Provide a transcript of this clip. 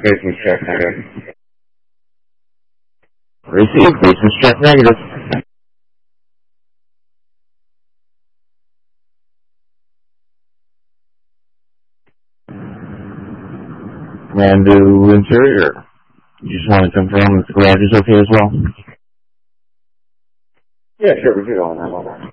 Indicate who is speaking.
Speaker 1: Basement check negative.
Speaker 2: Received. Basement check negative. Mandu Interior. You just want to confirm that the garage is okay as well?
Speaker 1: Yeah, sure, we can go on that one.